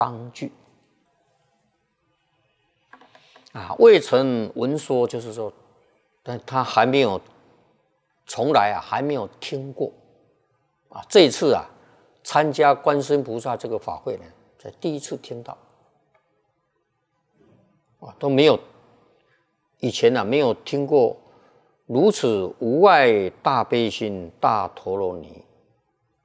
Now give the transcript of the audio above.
当具。未曾闻说，就是说，但他还没有，从来还没有听过。这一次参加观世音菩萨这个法会呢，才第一次听到。都没有，以前没有听过如此无碍大悲心、大陀罗尼